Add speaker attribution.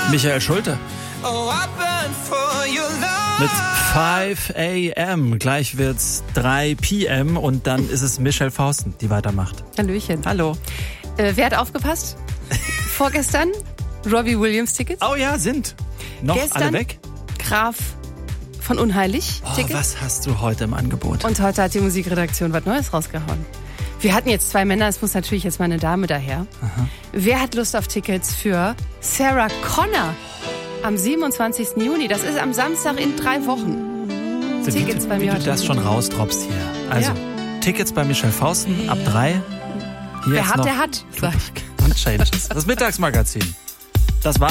Speaker 1: Michael Schulte. Mit 5 a.m. Gleich wird's 3 p.m. und dann ist es Michelle Fausten, die weitermacht.
Speaker 2: Hallöchen.
Speaker 1: Hallo.
Speaker 2: Wer hat aufgepasst? Vorgestern Robbie Williams Tickets.
Speaker 1: Oh ja, sind. Noch
Speaker 2: Gestern
Speaker 1: alle weg?
Speaker 2: Graf von Unheilig Tickets.
Speaker 1: Was hast du heute im Angebot?
Speaker 2: Und heute hat die Musikredaktion was Neues rausgehauen. Wir hatten jetzt 2 Männer, es muss natürlich jetzt mal eine Dame daher.
Speaker 1: Aha.
Speaker 2: Wer hat Lust auf Tickets für Sarah Connor am 27. Juni? Das ist am Samstag in 3 Wochen.
Speaker 1: So,
Speaker 2: Tickets bei mir
Speaker 1: wie
Speaker 2: heute.
Speaker 1: du das schon rausdroppst hier. Also,
Speaker 2: Ja.
Speaker 1: Tickets bei Michelle Fausten ab 3. Hier
Speaker 2: Wer
Speaker 1: ist
Speaker 2: hat,
Speaker 1: noch
Speaker 2: der hat. Sag ich.
Speaker 1: und Changes. Das Mittagsmagazin. Das war